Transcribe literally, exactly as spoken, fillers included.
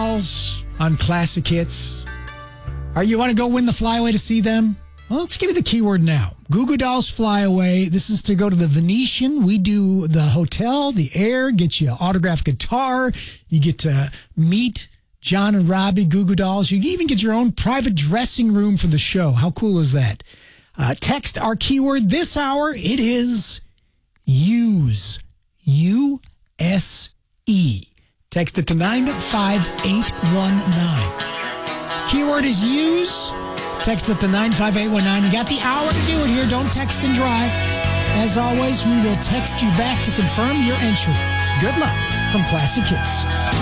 Dolls on Classic Hits. Are you want to go win the flyaway to see them? Well, let's give you the keyword now. Goo Goo Dolls Flyaway. This is to go to the Venetian. We do the hotel, the air, get you an autographed guitar. You get to meet John and Robbie, Goo Goo Dolls. You even get your own private dressing room for the show. How cool is that? Uh, text our keyword this hour. It is use. U S E. Text it to nine five eight one nine. Keyword is use. Text it to nine five eight one nine. You got the hour to do it here. Don't text and drive. As always, we will text you back to confirm your entry. Good luck from Classic Hits.